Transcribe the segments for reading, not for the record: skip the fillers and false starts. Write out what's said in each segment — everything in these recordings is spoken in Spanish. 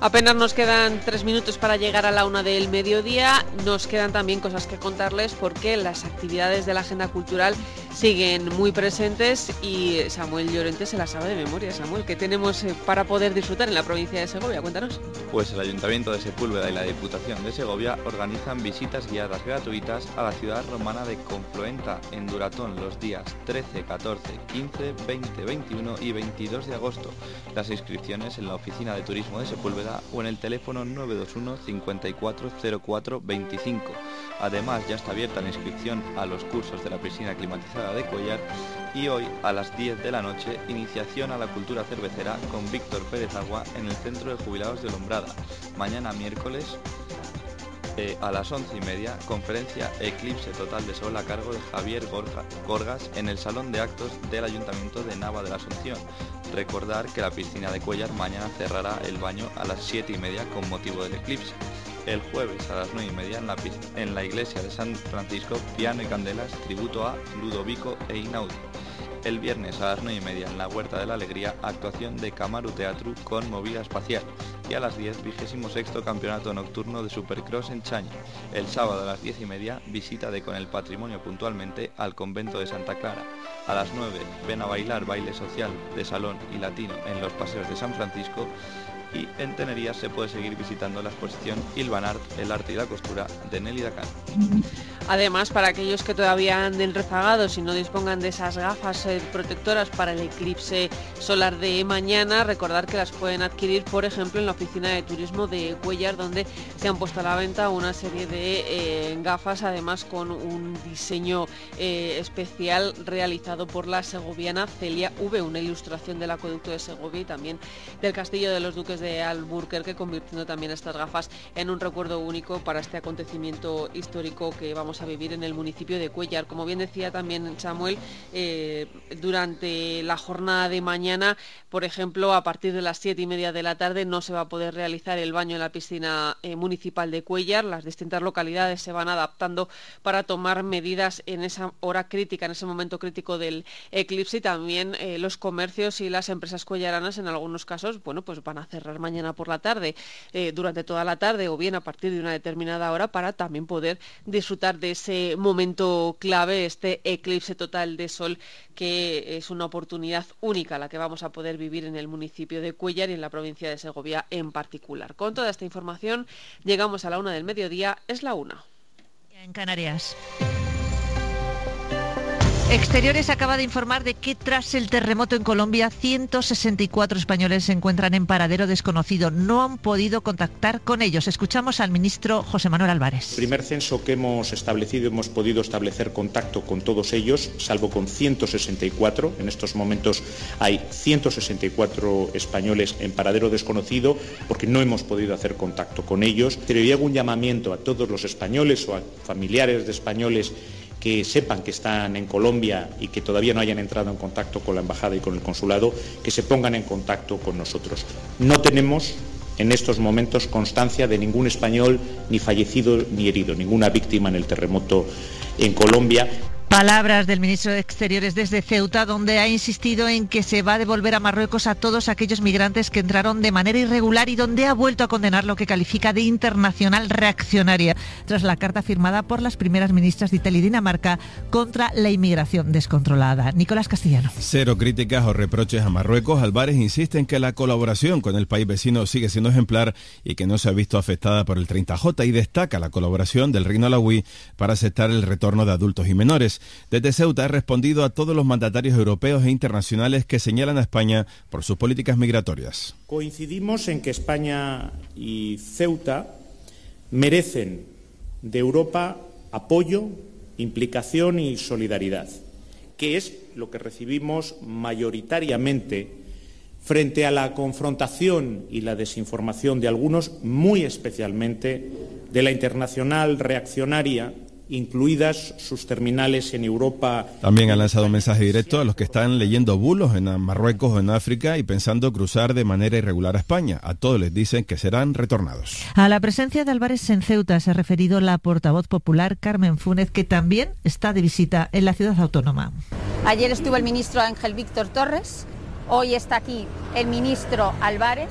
Apenas nos quedan 3 minutos para llegar a la 1 del mediodía. Nos quedan también cosas que contarles porque las actividades de la agenda cultural siguen muy presentes y Samuel Llorente se las sabe de memoria. Samuel, ¿qué tenemos para poder disfrutar en la provincia de Segovia? Cuéntanos. Pues el Ayuntamiento de Sepúlveda y la Diputación de Segovia organizan visitas guiadas gratuitas a la ciudad romana de Confluenta en Duratón los días 13, 14, 15, 20, 21 y 22 de agosto. Las inscripciones en la Oficina de Turismo de Sepúlveda o en el teléfono 921 54 04 25. Además, ya está abierta la inscripción a los cursos de la piscina climatizada de Cuéllar y hoy a las 10 de la noche iniciación a la cultura cervecera con Víctor Pérez Agua en el Centro de Jubilados de Lombrada. Mañana miércoles a las 11:30, conferencia Eclipse Total de Sol a cargo de Javier Gorgas en el Salón de Actos del Ayuntamiento de Nava de la Asunción. Recordar que la piscina de Cuéllar mañana cerrará el baño a las 7:30 con motivo del eclipse. El jueves a las 9:30 en la iglesia de San Francisco, piano y candelas, tributo a Ludovico e Inaudi. El viernes a las 9:30 en la Huerta de la Alegría, actuación de Camaru Teatro con movida espacial. Y a las 10, 26º Campeonato Nocturno de Supercross en Chañi. El sábado a las 10:30, visita de Con el Patrimonio puntualmente al Convento de Santa Clara. A las 9, ven a bailar baile social de salón y latino en los paseos de San Francisco. Y en Tenerías se puede seguir visitando la exposición Ilvanart, el arte y la costura de Nelly Dacan. Además, para aquellos que todavía anden rezagados y no dispongan de esas gafas protectoras para el eclipse solar de mañana, recordar que las pueden adquirir, por ejemplo, en la Oficina de Turismo de Cuéllar, donde se han puesto a la venta una serie de gafas, además con un diseño especial realizado por la segoviana Celia V, una ilustración del acueducto de Segovia y también del Castillo de los Duques de Alburquerque, convirtiendo también estas gafas en un recuerdo único para este acontecimiento histórico que vamos a vivir en el municipio de Cuéllar. Como bien decía también Samuel, durante la jornada de mañana, por ejemplo, a partir de las 7:30 de la tarde no se va a poder realizar el baño en la piscina municipal de Cuéllar. Las distintas localidades se van adaptando para tomar medidas en esa hora crítica, en ese momento crítico del eclipse, y también los comercios y las empresas cuellaranas en algunos casos, bueno, pues van a cerrar mañana por la tarde, durante toda la tarde o bien a partir de una determinada hora, para también poder disfrutar de ese momento clave, este eclipse total de sol, que es una oportunidad única la que vamos a poder vivir en el municipio de Cuéllar y en la provincia de Segovia en particular. Con toda esta información llegamos a la 1 del mediodía, es la 1. En Canarias. Exteriores acaba de informar de que tras el terremoto en Colombia, 164 españoles se encuentran en paradero desconocido. No han podido contactar con ellos. Escuchamos al ministro José Manuel Álvarez. El primer censo que hemos establecido, hemos podido establecer contacto con todos ellos, salvo con 164. En estos momentos hay 164 españoles en paradero desconocido porque no hemos podido hacer contacto con ellos. Pero yo hago un llamamiento a todos los españoles o a familiares de españoles que sepan que están en Colombia y que todavía no hayan entrado en contacto con la embajada y con el consulado, que se pongan en contacto con nosotros. No tenemos en estos momentos constancia de ningún español ni fallecido ni herido, ninguna víctima en el terremoto en Colombia. Palabras del ministro de Exteriores desde Ceuta, donde ha insistido en que se va a devolver a Marruecos a todos aquellos migrantes que entraron de manera irregular y donde ha vuelto a condenar lo que califica de internacional reaccionaria tras la carta firmada por las primeras ministras de Italia y Dinamarca contra la inmigración descontrolada. Nicolás Castellano. Cero críticas o reproches a Marruecos. Álvarez insiste en que la colaboración con el país vecino sigue siendo ejemplar y que no se ha visto afectada por el 30J, y destaca la colaboración del Reino Alauí para aceptar el retorno de adultos y menores. Desde Ceuta ha respondido a todos los mandatarios europeos e internacionales que señalan a España por sus políticas migratorias. Coincidimos en que España y Ceuta merecen de Europa apoyo, implicación y solidaridad, que es lo que recibimos mayoritariamente frente a la confrontación y la desinformación de algunos, muy especialmente de la internacional reaccionaria, incluidas sus terminales en Europa. También han lanzado un mensaje directo a los que están leyendo bulos en Marruecos o en África y pensando cruzar de manera irregular a España. A todos les dicen que serán retornados. A la presencia de Álvarez en Ceuta se ha referido la portavoz popular Carmen Fúnez, que también está de visita en la ciudad autónoma. Ayer estuvo el ministro Ángel Víctor Torres, hoy está aquí el ministro Álvarez.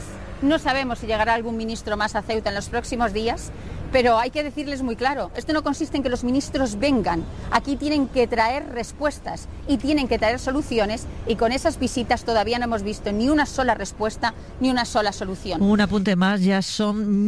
No sabemos si llegará algún ministro más a Ceuta en los próximos días, pero hay que decirles muy claro, esto no consiste en que los ministros vengan, aquí tienen que traer respuestas y tienen que traer soluciones, y con esas visitas todavía no hemos visto ni una sola respuesta ni una sola solución. Un apunte más, ya son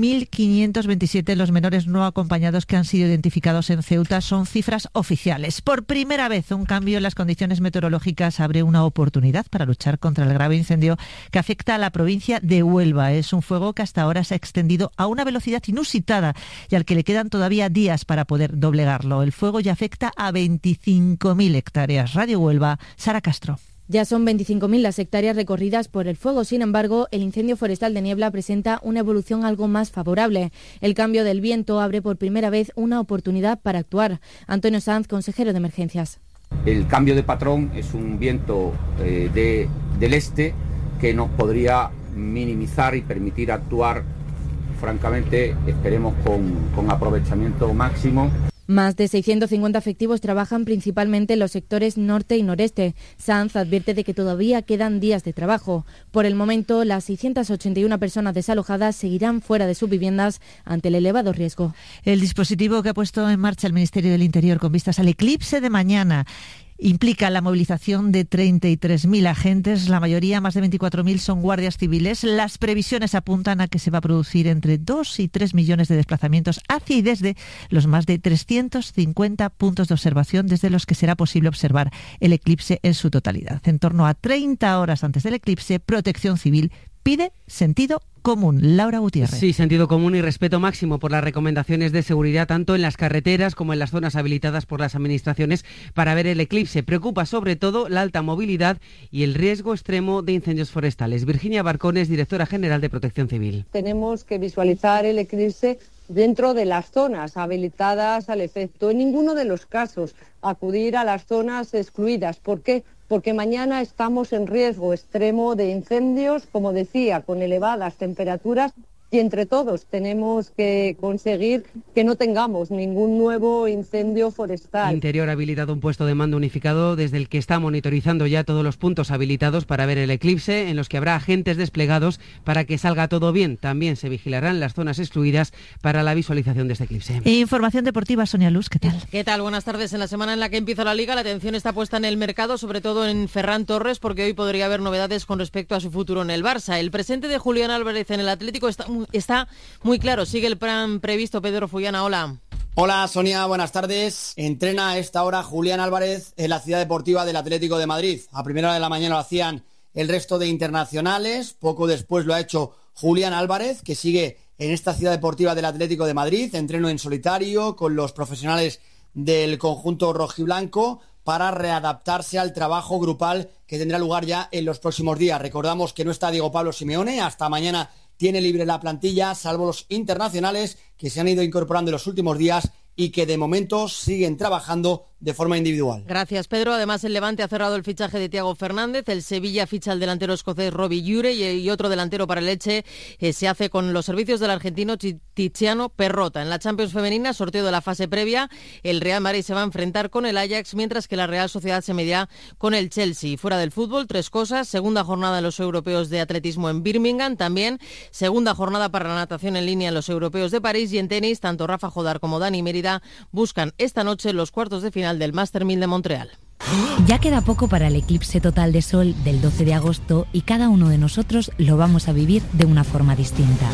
1.527 los menores no acompañados que han sido identificados en Ceuta, son cifras oficiales. Por primera vez, un cambio en las condiciones meteorológicas abre una oportunidad para luchar contra el grave incendio que afecta a la provincia de Huelva. Es un fuego que hasta ahora se ha extendido a una velocidad inusitada y al que le quedan todavía días para poder doblegarlo. El fuego ya afecta a 25.000 hectáreas. Radio Huelva, Sara Castro. Ya son 25.000 las hectáreas recorridas por el fuego. Sin embargo, el incendio forestal de Niebla presenta una evolución algo más favorable. El cambio del viento abre por primera vez una oportunidad para actuar. Antonio Sanz, consejero de Emergencias. El cambio de patrón es un viento del este que nos podría minimizar y permitir actuar, francamente, esperemos con aprovechamiento máximo. Más de 650 efectivos trabajan principalmente en los sectores norte y noreste. Sanz advierte de que todavía quedan días de trabajo. Por el momento, las 681 personas desalojadas seguirán fuera de sus viviendas ante el elevado riesgo. El dispositivo que ha puesto en marcha el Ministerio del Interior con vistas al eclipse de mañana implica la movilización de 33.000 agentes, la mayoría, más de 24.000, son guardias civiles. Las previsiones apuntan a que se va a producir entre 2 y 3 millones de desplazamientos hacia y desde los más de 350 puntos de observación desde los que será posible observar el eclipse en su totalidad. En torno a 30 horas antes del eclipse, Protección Civil pide sentido común. Laura Gutiérrez. Sí, sentido común y respeto máximo por las recomendaciones de seguridad tanto en las carreteras como en las zonas habilitadas por las administraciones para ver el eclipse. Preocupa sobre todo la alta movilidad y el riesgo extremo de incendios forestales. Virginia Barcones, directora general de Protección Civil. Tenemos que visualizar el eclipse dentro de las zonas habilitadas al efecto. En ninguno de los casos acudir a las zonas excluidas. ¿Por qué? Porque mañana estamos en riesgo extremo de incendios, como decía, con elevadas temperaturas, y entre todos tenemos que conseguir que no tengamos ningún nuevo incendio forestal. Interior ha habilitado un puesto de mando unificado desde el que está monitorizando ya todos los puntos habilitados para ver el eclipse, en los que habrá agentes desplegados para que salga todo bien. También se vigilarán las zonas excluidas para la visualización de este eclipse. Información deportiva, Sonia Luz, ¿qué tal? ¿Qué tal? Buenas tardes. En la semana en la que empieza la Liga, la atención está puesta en el mercado, sobre todo en Ferran Torres, porque hoy podría haber novedades con respecto a su futuro en el Barça. El presente de Julián Álvarez en el Atlético está muy claro. Sigue el plan previsto. Pedro Fullana, hola. Hola Sonia, buenas tardes. Entrena a esta hora Julián Álvarez en la ciudad deportiva del Atlético de Madrid. A primera hora de la mañana lo hacían el resto de internacionales. Poco después lo ha hecho Julián Álvarez, que sigue en esta ciudad deportiva del Atlético de Madrid. Entreno en solitario con los profesionales del conjunto rojiblanco para readaptarse al trabajo grupal que tendrá lugar ya en los próximos días. Recordamos que no está Diego Pablo Simeone. Hasta mañana tiene libre la plantilla, salvo los internacionales que se han ido incorporando en los últimos días y que de momento siguen trabajando de forma individual. Gracias, Pedro. Además, el Levante ha cerrado el fichaje de Thiago Fernández, el Sevilla ficha al delantero escocés Robbie Ure y otro delantero para el Elche se hace con los servicios del argentino Tiziano Perrota. En la Champions femenina, sorteo de la fase previa, el Real Madrid se va a enfrentar con el Ajax, mientras que la Real Sociedad se medirá con el Chelsea. Fuera del fútbol, tres cosas: segunda jornada en los europeos de atletismo en Birmingham, también segunda jornada para la natación en línea en los europeos de París, y en tenis, tanto Rafa Jodar como Dani Mérida buscan esta noche los cuartos de final del Master 1000 de Montreal. Ya queda poco para el eclipse total de sol del 12 de agosto y cada uno de nosotros lo vamos a vivir de una forma distinta.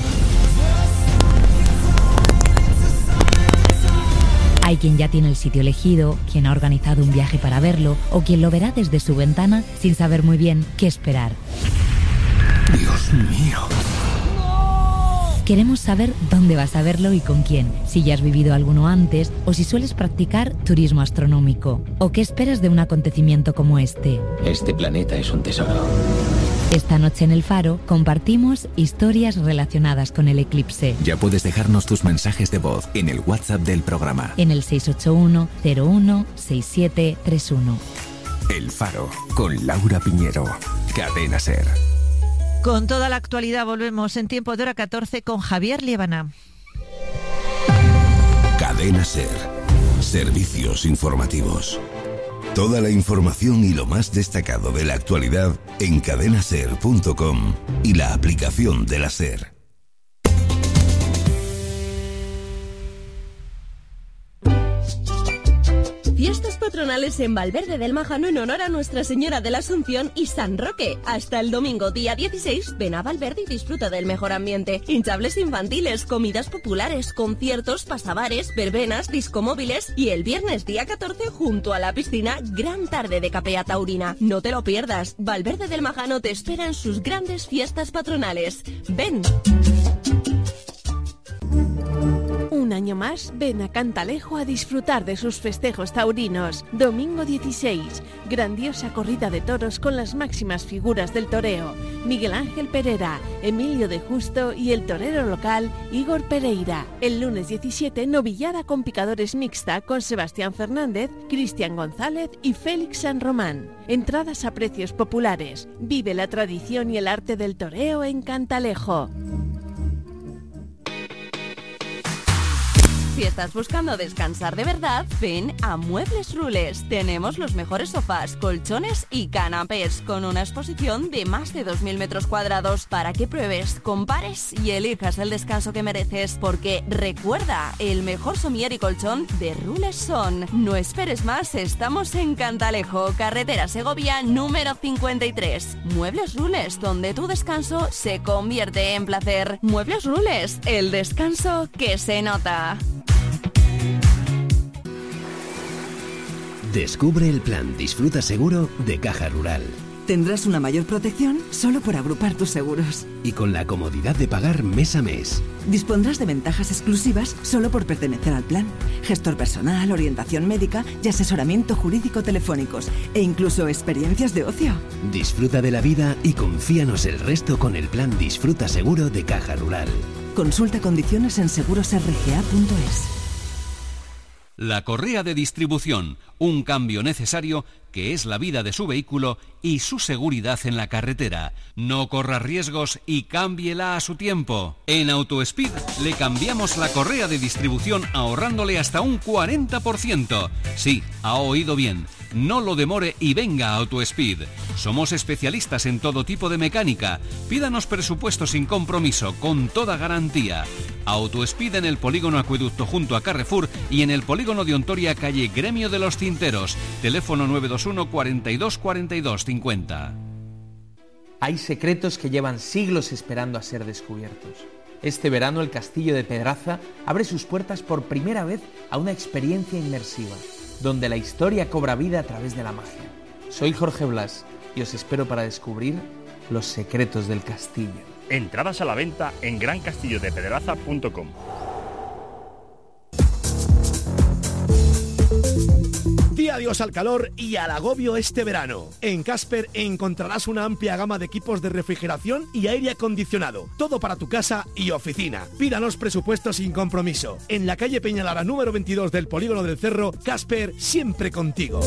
Hay quien ya tiene el sitio elegido, quien ha organizado un viaje para verlo o quien lo verá desde su ventana sin saber muy bien qué esperar. Dios mío. Queremos saber dónde vas a verlo y con quién, si ya has vivido alguno antes o si sueles practicar turismo astronómico. ¿O qué esperas de un acontecimiento como este? Este planeta es un tesoro. Esta noche en El Faro compartimos historias relacionadas con el eclipse. Ya puedes dejarnos tus mensajes de voz en el WhatsApp del programa. En el 681 01 6731. El Faro, con Laura Piñero. Cadena SER. Con toda la actualidad volvemos en tiempo de hora 14 con Javier Liébana. Cadena SER. Servicios informativos. Toda la información y lo más destacado de la actualidad en cadenaser.com y la aplicación de la SER. Fiestas patronales en Valverde del Majano en honor a Nuestra Señora de la Asunción y San Roque. Hasta el domingo día 16, ven a Valverde y disfruta del mejor ambiente. Hinchables infantiles, comidas populares, conciertos, pasabares, verbenas, discomóviles y el viernes día 14, junto a la piscina, gran tarde de capea taurina. No te lo pierdas, Valverde del Majano te espera en sus grandes fiestas patronales. ¡Ven! Un año más, ven a Cantalejo a disfrutar de sus festejos taurinos. Domingo 16, grandiosa corrida de toros con las máximas figuras del toreo. Miguel Ángel Pereira, Emilio de Justo y el torero local Igor Pereira. El lunes 17, novillada con picadores mixta con Sebastián Fernández, Cristian González y Félix San Román. Entradas a precios populares. Vive la tradición y el arte del toreo en Cantalejo. Si estás buscando descansar de verdad, ven a Muebles Rules. Tenemos los mejores sofás, colchones y canapés con una exposición de más de 2.000 metros cuadrados para que pruebes, compares y elijas el descanso que mereces. Porque recuerda, el mejor somier y colchón de Rules son. No esperes más, estamos en Cantalejo, carretera Segovia número 53. Muebles Rules, donde tu descanso se convierte en placer. Muebles Rules, el descanso que se nota. Descubre el plan Disfruta Seguro de Caja Rural. Tendrás una mayor protección solo por agrupar tus seguros. Y con la comodidad de pagar mes a mes. Dispondrás de ventajas exclusivas solo por pertenecer al plan. Gestor personal, orientación médica y asesoramiento jurídico telefónicos. E incluso experiencias de ocio. Disfruta de la vida y confíanos el resto con el plan Disfruta Seguro de Caja Rural. Consulta condiciones en segurosrga.es. La correa de distribución, un cambio necesario que es la vida de su vehículo y su seguridad en la carretera. No corra riesgos y cámbiela a su tiempo. En AutoSpeed le cambiamos la correa de distribución ahorrándole hasta un 40%. Sí, ha oído bien. No lo demore y venga a AutoSpeed. Somos especialistas en todo tipo de mecánica. Pídanos presupuesto sin compromiso, con toda garantía. AutoSpeed en el polígono Acueducto junto a Carrefour y en el polígono de Ontoria, calle Gremio de los Tinteros. Teléfono 921 42 42 50. Hay secretos que llevan siglos esperando a ser descubiertos. Este verano el Castillo de Pedraza abre sus puertas por primera vez a una experiencia inmersiva, donde la historia cobra vida a través de la magia. Soy Jorge Blas y os espero para descubrir los secretos del castillo. Entradas a la venta en grancastillodepedraza.com. Di adiós al calor y al agobio este verano. En Casper encontrarás una amplia gama de equipos de refrigeración y aire acondicionado. Todo para tu casa y oficina. Pídanos presupuestos sin compromiso. En la calle Peñalara número 22 del Polígono del Cerro, Casper, siempre contigo.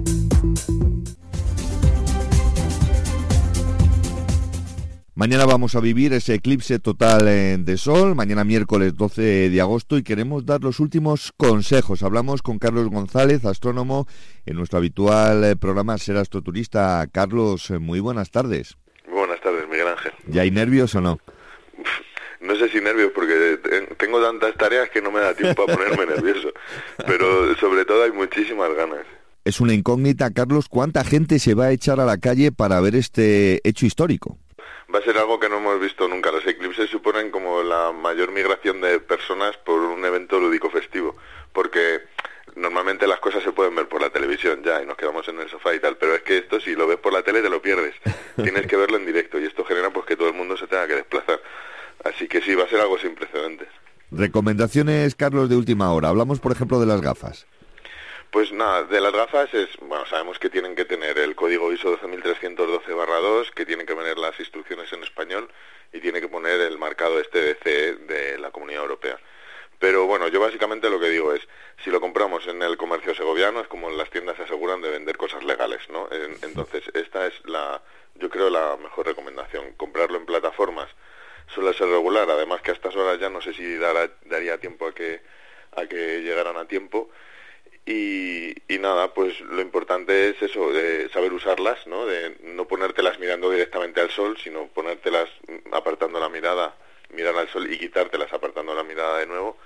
Mañana vamos a vivir ese eclipse total de sol, mañana miércoles 12 de agosto, y queremos dar los últimos consejos. Hablamos con Carlos González, astrónomo, en nuestro habitual programa Ser Astroturista. Carlos, muy buenas tardes. Muy buenas tardes, Miguel Ángel. ¿Ya hay nervios o no? No sé si nervios, porque tengo tantas tareas que no me da tiempo a ponerme nervioso, pero sobre todo hay muchísimas ganas. Es una incógnita, Carlos, ¿cuánta gente se va a echar a la calle para ver este hecho histórico? Va a ser algo que no hemos visto nunca. Los eclipses suponen como la mayor migración de personas por un evento lúdico festivo, porque normalmente las cosas se pueden ver por la televisión ya y nos quedamos en el sofá y tal, pero es que esto, si lo ves por la tele, te lo pierdes. Tienes que verlo en directo y esto genera pues que todo el mundo se tenga que desplazar. Así que sí, va a ser algo sin precedentes. Recomendaciones, Carlos, de última hora. Hablamos, por ejemplo, de las gafas. Pues nada, de las gafas sabemos que tienen que tener el código ISO 12312-2, que tienen que poner las instrucciones en español y tiene que poner el marcado este de CE de la Comunidad Europea. Pero bueno, yo básicamente lo que digo es, si lo compramos en el comercio segoviano, es como las tiendas se aseguran de vender cosas legales, ¿no? Entonces, esta es yo creo la mejor recomendación. Comprarlo en plataformas suele ser regular, además que a estas horas ya no sé si daría tiempo a que llegaran a tiempo. Y nada, pues lo importante es eso, de saber usarlas, ¿no? De no ponértelas mirando directamente al sol, sino ponértelas apartando la mirada, mirar al sol y quitártelas apartando la mirada de nuevo.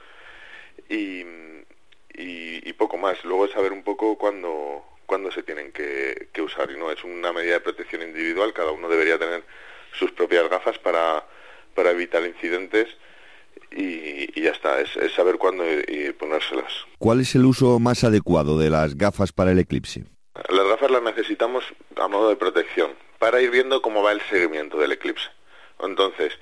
Y poco más. Luego es saber un poco cuándo se tienen que usar, y no es una medida de protección individual. Cada uno debería tener sus propias gafas para evitar incidentes, y ya está, es saber cuándo y ponérselas. ¿Cuál es el uso más adecuado de las gafas para el eclipse? Las gafas las necesitamos a modo de protección, para ir viendo cómo va el seguimiento del eclipse. Entonces,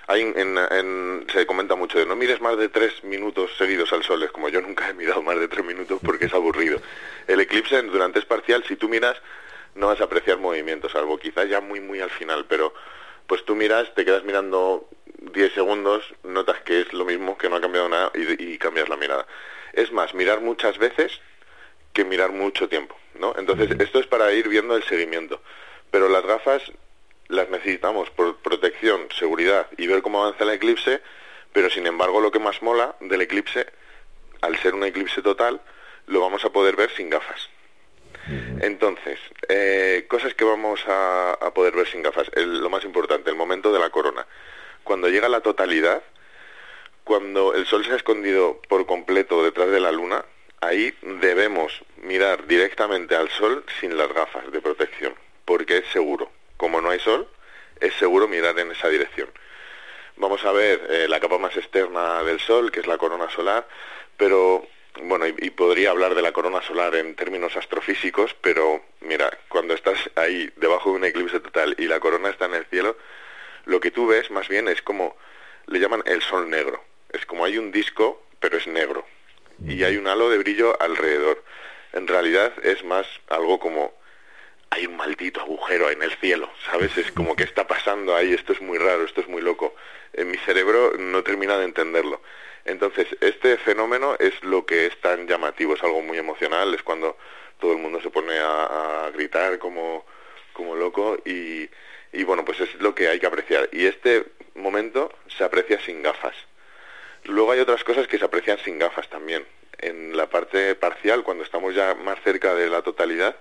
se comenta mucho de no mires más de 3 minutos seguidos al sol. Es como, yo nunca he mirado más de 3 minutos porque es aburrido. El eclipse durante es parcial, si tú miras no vas a apreciar movimientos, salvo quizás ya muy al final, pero pues tú miras, te quedas mirando 10 segundos, notas que es lo mismo, que no ha cambiado nada, y cambias la mirada. Es más, mirar muchas veces que mirar mucho tiempo, ¿no? Entonces, esto es para ir viendo el seguimiento. Pero las gafas las necesitamos por protección, seguridad y ver cómo avanza el eclipse, pero sin embargo lo que más mola del eclipse, al ser un eclipse total, lo vamos a poder ver sin gafas. Entonces, cosas que vamos a poder ver sin gafas. Lo más importante, el momento de la corona. Cuando llega la totalidad, cuando el sol se ha escondido por completo detrás de la luna, ahí debemos mirar directamente al sol sin las gafas de protección, porque es seguro. Como no hay sol, es seguro mirar en esa dirección. Vamos a ver la capa más externa del sol, que es la corona solar, pero bueno, y podría hablar de la corona solar en términos astrofísicos, pero mira, cuando estás ahí debajo de un eclipse total y la corona está en el cielo, lo que tú ves más bien es como, le llaman el sol negro. Es como hay un disco, pero es negro, y hay un halo de brillo alrededor. En realidad es más algo como, hay un maldito agujero en el cielo, ¿sabes? Es como que está pasando ahí, esto es muy raro, esto es muy loco. En mi cerebro no termina de entenderlo. Entonces, este fenómeno es lo que es tan llamativo, es algo muy emocional, es cuando todo el mundo se pone a gritar como loco, y bueno, pues es lo que hay que apreciar. Y este momento se aprecia sin gafas. Luego hay otras cosas que se aprecian sin gafas también. En la parte parcial, cuando estamos ya más cerca de la totalidad,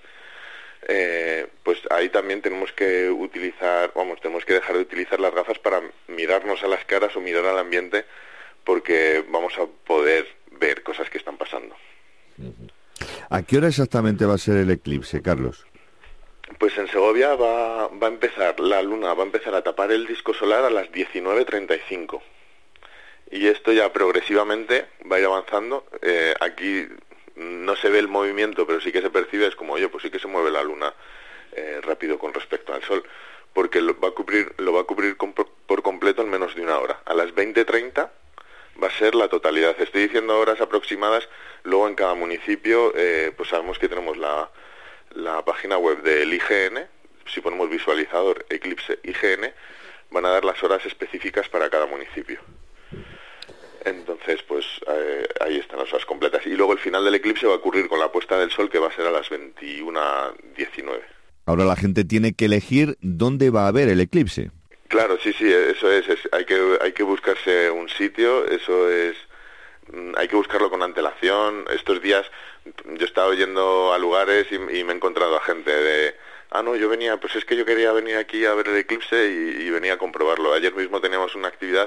pues ahí también tenemos que dejar de utilizar las gafas para mirarnos a las caras o mirar al ambiente, porque vamos a poder ver cosas que están pasando. ¿A qué hora exactamente va a ser el eclipse, Carlos? Pues en Segovia va a empezar, la luna va a empezar a tapar el disco solar a las 19:35. Y esto ya progresivamente va a ir avanzando. Aquí no se ve el movimiento, pero sí que se percibe, es como, oye, pues sí que se mueve la luna rápido con respecto al sol, porque lo va a cubrir por completo en menos de una hora. A las 20:30 va a ser la totalidad. Estoy diciendo horas aproximadas. Luego en cada municipio, pues sabemos que tenemos la página web del IGN. Si ponemos visualizador eclipse IGN, van a dar las horas específicas para cada municipio. Entonces, pues ahí están las horas completas. Y luego el final del eclipse va a ocurrir con la puesta del sol, que va a ser a las 21:19. Ahora la gente tiene que elegir dónde va a ver el eclipse. Claro, sí, eso es. Hay que buscarse un sitio, eso es. Hay que buscarlo con antelación. Estos días yo he estado yendo a lugares y me he encontrado a gente de... no, yo venía, pues es que yo quería venir aquí a ver el eclipse y venía a comprobarlo. Ayer mismo teníamos una actividad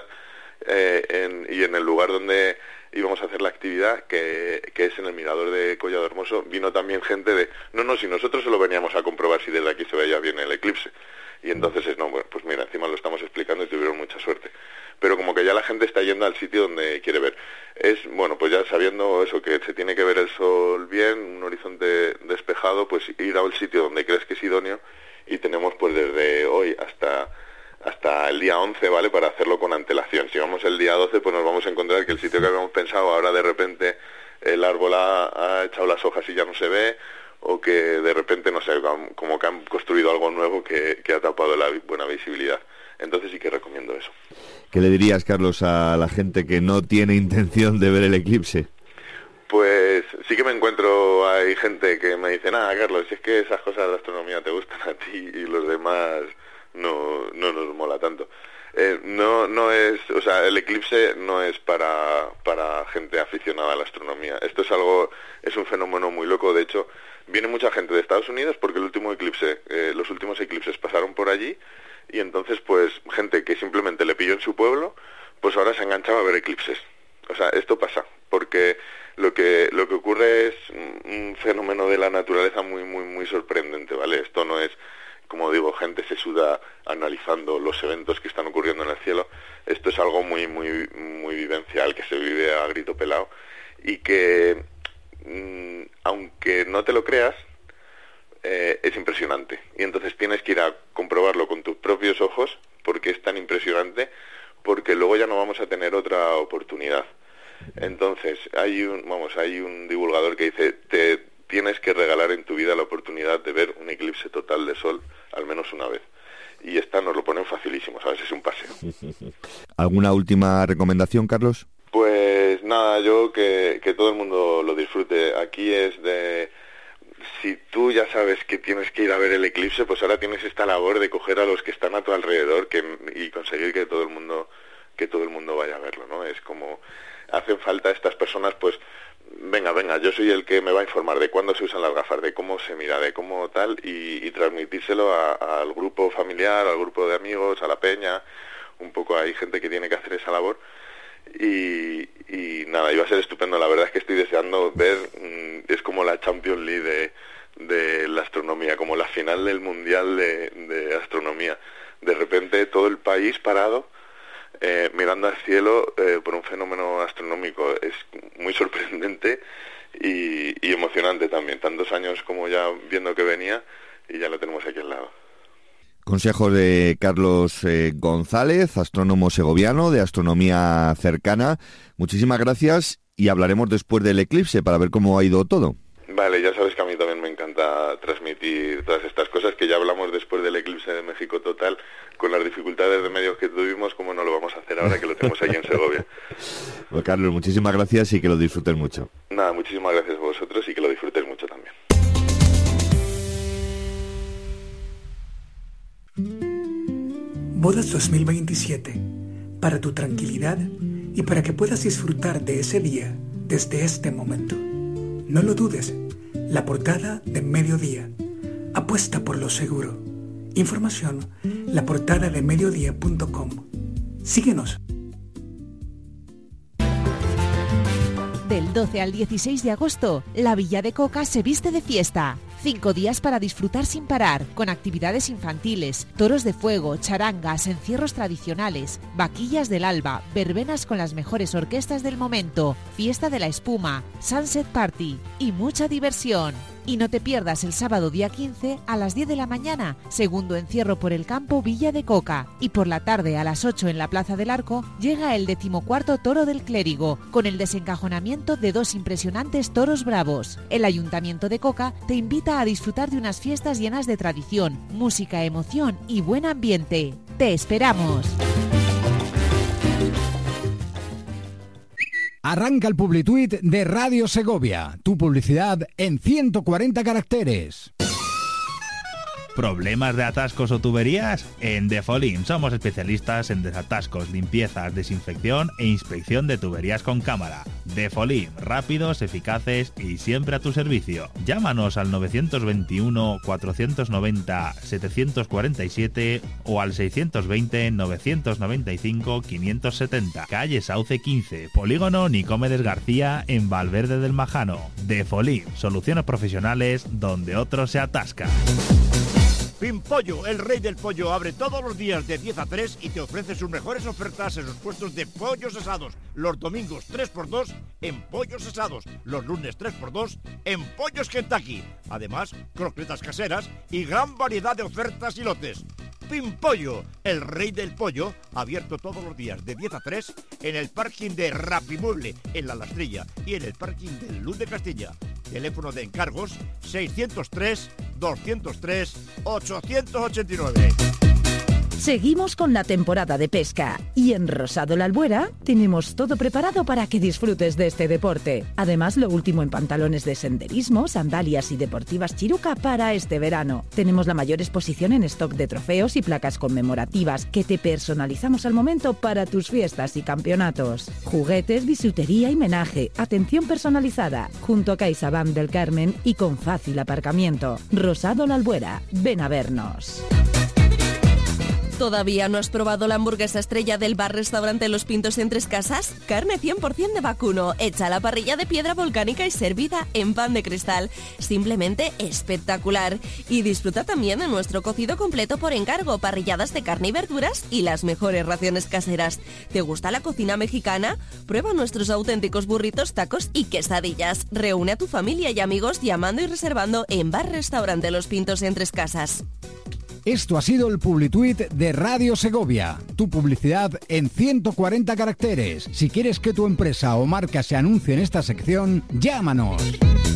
y en el lugar donde íbamos a hacer la actividad, que es en el mirador de Collado Hermoso, vino también gente de... No, si nosotros solo veníamos a comprobar si desde aquí se veía bien el eclipse. Y entonces bueno, pues mira, encima lo estamos explicando y tuvieron mucha suerte. Pero como que ya la gente está yendo al sitio donde quiere ver. Bueno, pues ya sabiendo eso, que se tiene que ver el sol bien, un horizonte despejado, pues ir al sitio donde crees que es idóneo, y tenemos pues desde hoy hasta el día 11, ¿vale?, para hacerlo con antelación. Si vamos el día 12, pues nos vamos a encontrar que el sitio que habíamos pensado ahora de repente el árbol ha echado las hojas y ya no se ve, o que de repente, no sé, como que han construido algo nuevo que ha tapado la buena visibilidad. Entonces sí que recomiendo eso. ¿Qué le dirías, Carlos, a la gente que no tiene intención de ver el eclipse? Pues sí que me encuentro, hay gente que me dice, Carlos, si es que esas cosas de astronomía te gustan a ti y los demás no nos mola tanto. No es, o sea, el eclipse no es para gente aficionada a la astronomía. Esto es un fenómeno muy loco. De hecho, viene mucha gente de Estados Unidos porque los últimos eclipses pasaron por allí, y entonces pues gente que simplemente le pilló en su pueblo, pues ahora se enganchaba a ver eclipses. O sea, esto pasa porque lo que ocurre es un fenómeno de la naturaleza muy muy muy sorprendente, ¿vale? Esto no es, como digo, gente sesuda analizando los eventos que están ocurriendo en el cielo. Esto es algo muy muy muy vivencial, que se vive a grito pelado, y que aunque no te lo creas, es impresionante. Y entonces tienes que ir a comprobarlo con tus propios ojos, porque es tan impresionante, porque luego ya no vamos a tener otra oportunidad. Entonces hay un divulgador que dice: te tienes que regalar en tu vida la oportunidad de ver un eclipse total de sol al menos una vez. Y esta nos lo ponen facilísimo, ¿sabes? Es un paseo. ¿Alguna última recomendación, Carlos? Pues nada, yo que todo el mundo lo disfrute. Aquí es de... Si tú ya sabes que tienes que ir a ver el eclipse, pues ahora tienes esta labor de coger a los que están a tu alrededor y conseguir que todo el mundo vaya a verlo, ¿no? Es como... Hacen falta estas personas, pues... Venga, yo soy el que me va a informar de cuándo se usan las gafas, de cómo se mira, de cómo tal, y transmitírselo al grupo familiar, al grupo de amigos, a la peña. Un poco hay gente que tiene que hacer esa labor. Y nada, iba a ser estupendo. La verdad es que estoy deseando ver, es como la Champions League de la astronomía, como la final del Mundial de astronomía. De repente todo el país parado, mirando al cielo por un fenómeno astronómico. Es muy sorprendente y emocionante también. Tantos años como ya viendo que venía, y ya lo tenemos aquí al lado. Consejos de Carlos González, astrónomo segoviano de astronomía cercana. Muchísimas gracias, y hablaremos después del eclipse para ver cómo ha ido todo. Vale, ya sabes que a mí también me encanta transmitir todas estas cosas, que ya hablamos después del eclipse de México total, con las dificultades de medios que tuvimos. ¿Cómo no lo vamos a hacer ahora que lo tenemos aquí en Segovia? Pues Carlos, muchísimas gracias y que lo disfrutes mucho. Nada, muchísimas gracias a vosotros y que lo disfrutes mucho también. Bodas 2027, para tu tranquilidad y para que puedas disfrutar de ese día desde este momento. No lo dudes, la portada de Mediodía. Apuesta por lo seguro. Información, laportadadeMediodía.com. Síguenos. Del 12 al 16 de agosto, la Villa de Coca se viste de fiesta. 5 días para disfrutar sin parar, con actividades infantiles, toros de fuego, charangas, encierros tradicionales, vaquillas del alba, verbenas con las mejores orquestas del momento, fiesta de la espuma, sunset party y mucha diversión. Y no te pierdas el sábado día 15 a las 10 de la mañana, segundo encierro por el campo Villa de Coca. Y por la tarde a las 8 en la Plaza del Arco llega el 14º Toro del Clérigo, con el desencajonamiento de 2 impresionantes toros bravos. El Ayuntamiento de Coca te invita a disfrutar de unas fiestas llenas de tradición, música, emoción y buen ambiente. ¡Te esperamos! Arranca el Publituit de Radio Segovia. Tu publicidad en 140 caracteres. ¿Problemas de atascos o tuberías? En Defolim somos especialistas en desatascos, limpiezas, desinfección e inspección de tuberías con cámara. Defolim, rápidos, eficaces y siempre a tu servicio. Llámanos al 921 490 747 o al 620 995 570. Calle Sauce 15, Polígono Nicomedes García, en Valverde del Majano. Defolim, soluciones profesionales donde otros se atascan. Pimpollo, el rey del pollo, abre todos los días de 10 a 3 y te ofrece sus mejores ofertas en sus puestos de pollos asados. Los domingos 3x2 en pollos asados. Los lunes 3x2 en pollos Kentucky. Además, croquetas caseras y gran variedad de ofertas y lotes. Pimpollo, el rey del pollo, abierto todos los días de 10 a 3 en el parking de Rapimueble, en La Lastrilla, y en el parking de Luz de Castilla. Teléfono de encargos 603 203 889. Seguimos con la temporada de pesca y en Rosado La Albuera tenemos todo preparado para que disfrutes de este deporte. Además, lo último en pantalones de senderismo, sandalias y deportivas Chiruca para este verano. Tenemos la mayor exposición en stock de trofeos y placas conmemorativas que te personalizamos al momento para tus fiestas y campeonatos. Juguetes, bisutería y menaje, atención personalizada, junto a CaixaBank del Carmen y con fácil aparcamiento. Rosado La Albuera, ven a vernos. ¿Todavía no has probado la hamburguesa estrella del bar-restaurante Los Pintos en Tres Casas? Carne 100% de vacuno, hecha a la parrilla de piedra volcánica y servida en pan de cristal. Simplemente espectacular. Y disfruta también de nuestro cocido completo por encargo, parrilladas de carne y verduras y las mejores raciones caseras. ¿Te gusta la cocina mexicana? Prueba nuestros auténticos burritos, tacos y quesadillas. Reúne a tu familia y amigos llamando y reservando en bar-restaurante Los Pintos en Tres Casas. Esto ha sido el Publituit de Radio Segovia. Tu publicidad en 140 caracteres. Si quieres que tu empresa o marca se anuncie en esta sección, llámanos.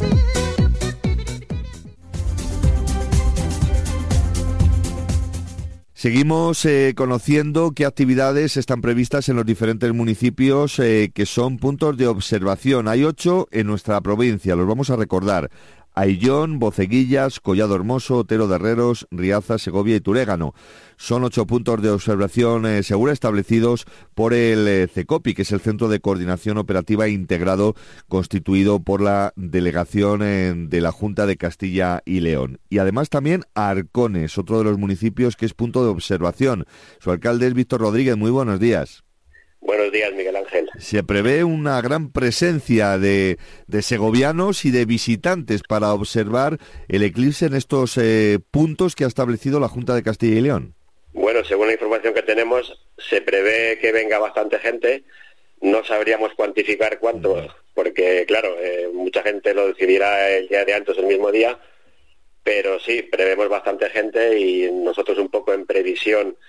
Seguimos conociendo qué actividades están previstas en los diferentes municipios que son puntos de observación. Hay 8 en nuestra provincia, los vamos a recordar. Aillón, Boceguillas, Collado Hermoso, Otero de Herreros, Riaza, Segovia y Turégano. Son 8 puntos de observación segura establecidos por el CECOPI, que es el Centro de Coordinación Operativa Integrado, constituido por la delegación de la Junta de Castilla y León. Y además también Arcones, otro de los municipios que es punto de observación. Su alcalde es Víctor Rodríguez. Muy buenos días. Buenos días, Miguel Ángel. Se prevé una gran presencia de segovianos y de visitantes para observar el eclipse en estos puntos que ha establecido la Junta de Castilla y León. Bueno, según la información que tenemos, se prevé que venga bastante gente. No sabríamos cuantificar cuánto, porque, claro, mucha gente lo decidirá el día de antes, el mismo día, pero sí, prevemos bastante gente y nosotros un poco en previsión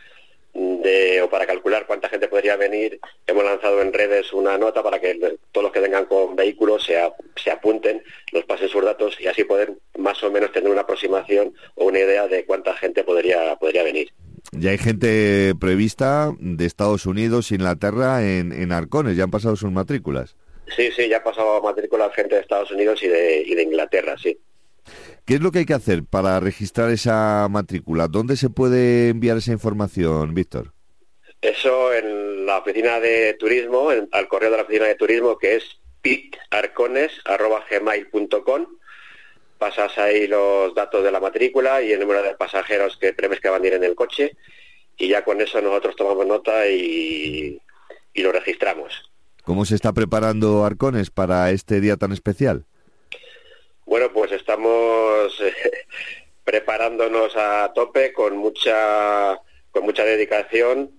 o para calcular cuánta gente podría venir, hemos lanzado en redes una nota para que todos los que vengan con vehículos se apunten, nos pasen sus datos y así poder más o menos tener una aproximación o una idea de cuánta gente podría venir. Ya hay gente prevista de Estados Unidos, Inglaterra, en Arcones, ya han pasado sus matrículas. Sí, ya ha pasado matrícula gente de Estados Unidos y de Inglaterra, sí. ¿Qué es lo que hay que hacer para registrar esa matrícula? ¿Dónde se puede enviar esa información, Víctor? Eso en la oficina de turismo, al correo de la oficina de turismo, que es pitarcones@gmail.com. Pasas ahí los datos de la matrícula y el número de pasajeros que preves que van a ir en el coche y ya con eso nosotros tomamos nota y lo registramos. ¿Cómo se está preparando Arcones para este día tan especial? Bueno, pues estamos preparándonos a tope con mucha dedicación.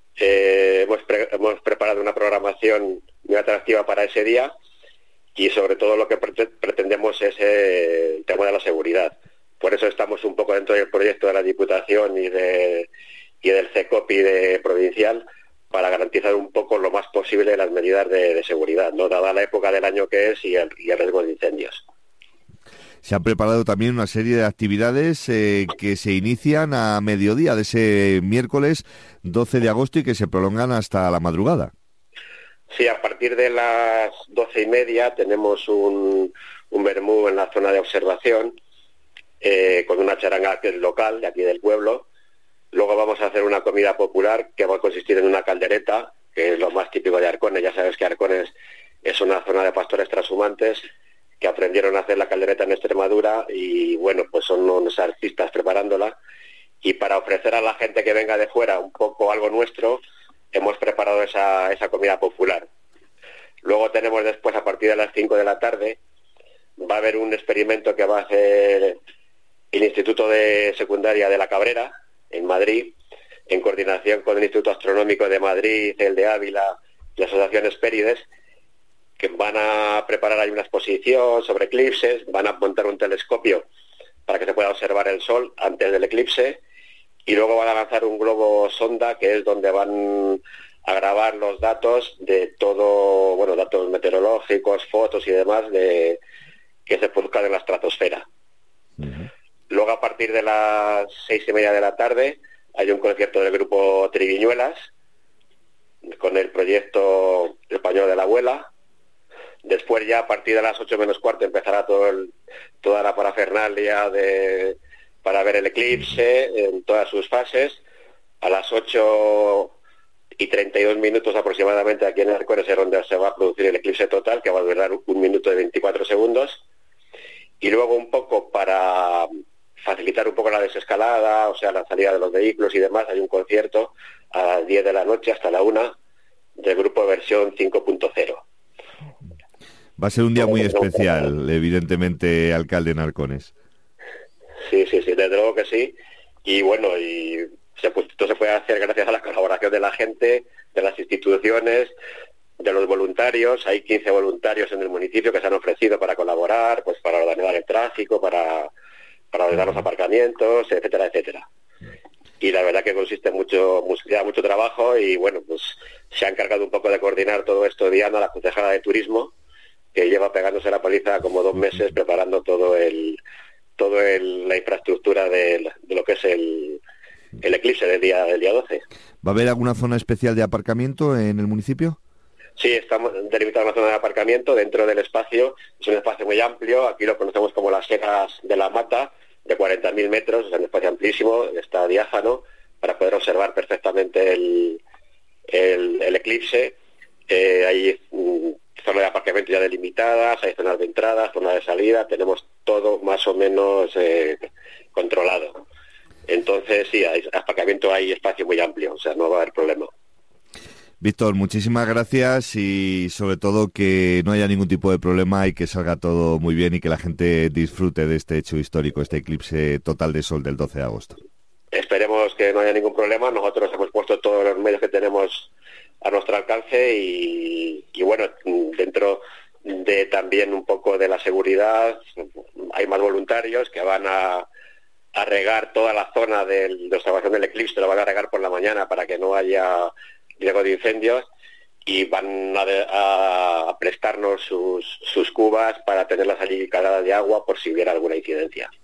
Hemos preparado una programación muy atractiva para ese día y sobre todo lo que pretendemos es el tema de la seguridad. Por eso estamos un poco dentro del proyecto de la Diputación y del CECOPI provincial para garantizar un poco lo más posible las medidas de seguridad, no dada la época del año que es y el riesgo de incendios. Se han preparado también una serie de actividades que se inician a mediodía de ese miércoles 12 de agosto y que se prolongan hasta la madrugada. Sí, a partir de las 12:30 tenemos un vermú en la zona de observación con una charanga que es local, de aquí del pueblo. Luego vamos a hacer una comida popular que va a consistir en una caldereta, que es lo más típico de Arcones. Ya sabes que Arcones es una zona de pastores trashumantes que aprendieron a hacer la caldereta en Extremadura y bueno, pues son unos artistas preparándola y para ofrecer a la gente que venga de fuera un poco algo nuestro, hemos preparado esa comida popular. Luego tenemos después, a partir de las 5 de la tarde, va a haber un experimento que va a hacer el Instituto de Secundaria de La Cabrera, en Madrid, en coordinación con el Instituto Astronómico de Madrid, el de Ávila y la Asociación Hespérides, que van a preparar ahí una exposición sobre eclipses, van a montar un telescopio para que se pueda observar el Sol antes del eclipse y luego van a lanzar un globo sonda que es donde van a grabar los datos de todo, bueno, datos meteorológicos, fotos y demás que se produzcan en la estratosfera. Uh-huh. Luego a partir de las 6:30 de la tarde hay un concierto del grupo Triguiñuelas con el proyecto El Pañuelo de la Abuela. Después ya a partir de las 8 menos cuarto empezará toda la parafernalia para ver el eclipse en todas sus fases. A las 8:32 aproximadamente aquí en Arcones es donde se va a producir el eclipse total, que va a durar 1 minuto y 24 segundos. Y luego un poco para facilitar un poco la desescalada, o sea, la salida de los vehículos y demás, hay un concierto a las 10 de la noche hasta la 1 del grupo Versión 5.0. Va a ser un día muy especial, evidentemente, alcalde en Arcones. Sí, desde luego que sí. Y bueno, esto se puede hacer gracias a la colaboración de la gente, de las instituciones, de los voluntarios. Hay 15 voluntarios en el municipio que se han ofrecido para colaborar, pues para ordenar el tráfico, para ordenar los aparcamientos, etcétera, etcétera. Y la verdad que consiste mucho trabajo y bueno, pues se ha encargado un poco de coordinar todo esto Diana, la concejala de turismo, que lleva pegándose la paliza como 2 meses preparando la infraestructura de lo que es el eclipse del día 12. ¿Va a haber alguna zona especial de aparcamiento en el municipio? Sí, estamos delimitados una zona de aparcamiento dentro del espacio. Es un espacio muy amplio, aquí lo conocemos como las Sierras de la Mata, de 40.000 metros, es un espacio amplísimo, está diáfano, para poder observar perfectamente el eclipse. Hay zonas de aparcamiento ya delimitadas, hay zonas de entrada, zonas de salida, tenemos todo más o menos controlado. Entonces sí, hay aparcamiento, hay espacio muy amplio, o sea, no va a haber problema. Víctor, muchísimas gracias y sobre todo que no haya ningún tipo de problema y que salga todo muy bien y que la gente disfrute de este hecho histórico, este eclipse total de sol del 12 de agosto. Esperemos que no haya ningún problema. Nosotros hemos puesto todos los medios que tenemos a nuestro alcance y bueno, dentro de también un poco de la seguridad, hay más voluntarios que van a regar toda la zona de observación del eclipse, lo van a regar por la mañana para que no haya riesgo de incendios y van a prestarnos sus cubas para tenerlas allí cargadas de agua por si hubiera alguna incidencia.